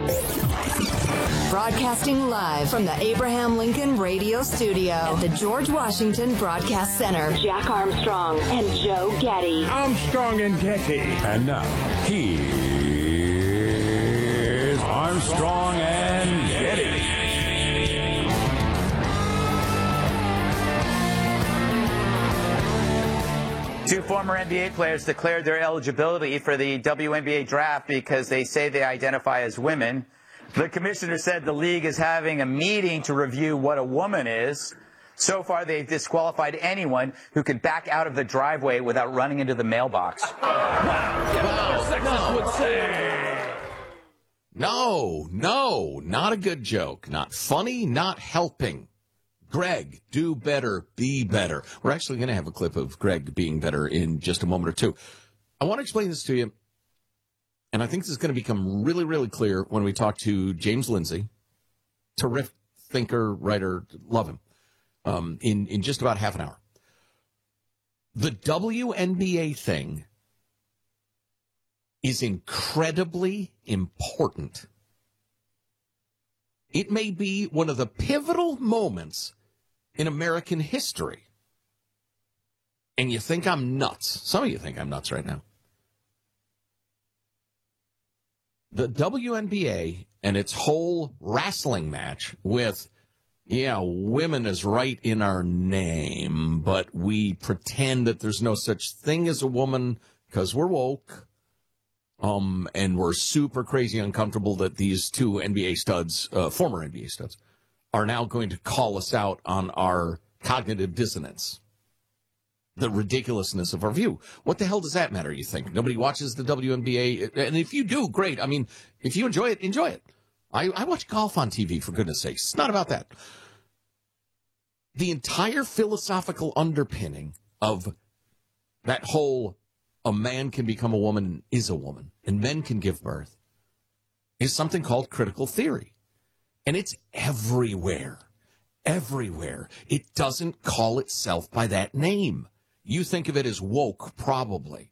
Broadcasting live from the Abraham Lincoln Radio Studio at the George Washington Broadcast Center. Jack Armstrong and Joe Getty. Armstrong and Getty. And now, here's Armstrong and Getty. Two former NBA players declared their eligibility for the WNBA draft because they say they identify as women. The commissioner said the league is having a meeting to review what a woman is. So far, they've disqualified anyone who could back out of the driveway without running into the mailbox. No, not a good joke. Not funny, not helping. Greg, do better, be better. We're actually going to have a clip of Greg being better in just a moment or two. I want to explain this to you, and I think this is going to become really, really clear when we talk to James Lindsay, terrific thinker, writer, love him, in just about half an hour. The WNBA thing is incredibly important. It may be one of the pivotal moments in American history. And you think I'm nuts. Some of you think I'm nuts right now. The WNBA and its whole wrestling match with, women is right in our name, but we pretend that there's no such thing as a woman because we're woke. And we're super crazy uncomfortable that these two NBA studs, former NBA studs, are now going to call us out on our cognitive dissonance, the ridiculousness of our view. What the hell does that matter, you think? Nobody watches the WNBA? And if you do, great. I mean, if you enjoy it, enjoy it. I watch golf on TV, for goodness sakes. It's not about that. The entire philosophical underpinning of that whole a man can become a woman and is a woman, and men can give birth, is something called critical theory. And it's everywhere. Everywhere. It doesn't call itself by that name. You think of it as woke, probably.